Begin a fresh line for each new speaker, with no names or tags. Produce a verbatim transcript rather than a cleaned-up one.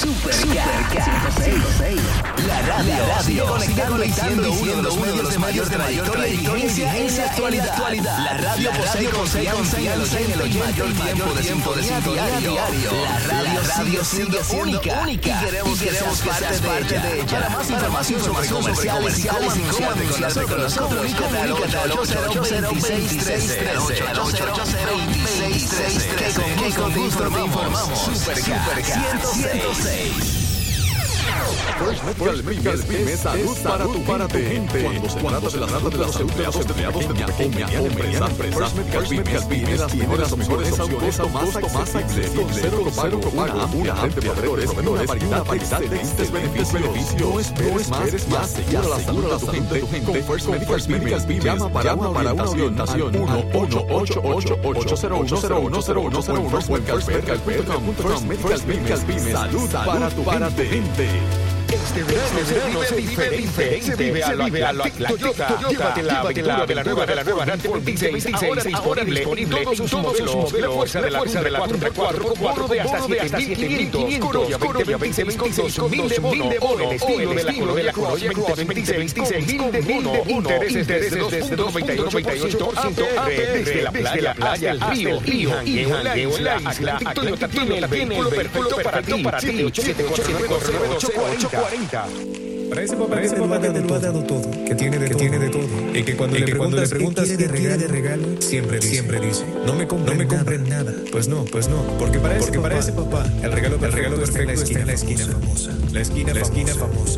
Super K ciento seis. La radio, la radio conectando y siendo uno de los medios de mayor trayectoria y vigencia en la actualidad. La radio posee confianza en el oyente y mayor tiempo de sintonía diario. La radio sigue siendo única y queremos que seas parte de ella. Para más información sobre comerciales y cómo anunciarte con nosotros, comunícate al ocho cero cero, veintiséis trece. ocho cero cero, veintiséis trece. Que con gusto te informamos. Super K ciento seis.
First Medical, Medical Pyme, salud para tu, para tu gente. Cuando se trata de la salud de los empleados de pequeña o mediana empresa, First Medical Pyme tiene las mejores opciones a un costo más accesible, con cero copago, una amplia red de proveedores y una variedad de excelentes beneficios. No esperes más, asegura la salud de tu gente con First Medical Pyme. Llama para una orientación al uno ocho ocho ocho cero uno cero uno cero uno cero uno o en first medical pyme. Salud para tu gente.
Este verano se vive diferente, se vive a la Toyota. Llévate la aventura de la nueva de la nueva RAV veintiséis, ahora disponible en todos sus modelos. La fuerza de la Tundra cuatro por cuatro de hasta siete mil quinientos, Corolla veinte veintiséis con dos mil de bono, o el estilo de la Corolla Cross veinte veintiséis con mil de bono, intereses desde dos punto noventa y ocho por ciento A P R, desde la playa hasta el río, río, y en la isla, Toyota tiene el vehículo perfecto para ti, siete ocho siete cuatro nueve nueve ocho cuatro cuarenta.
Para ese papá que te lo ha dado todo, que tiene de, que tiene de todo, y que cuando, y le, que cuando le preguntas qué quiere de regalo, de regalo siempre, dice, siempre dice, no me compren, no me compren nada. nada. Pues no, pues no, porque para, porque ese, para papá, ese papá, el regalo, el regalo perfecto está en la esquina, la esquina famosa, la esquina, la esquina famosa.